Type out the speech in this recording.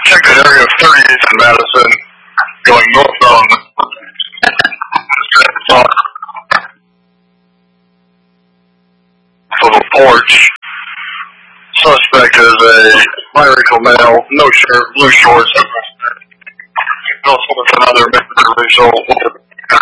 checked at area 38th in Madison, going northbound. Of a porch. Suspect is a biracial male, no shirt, blue shorts. Also with another racial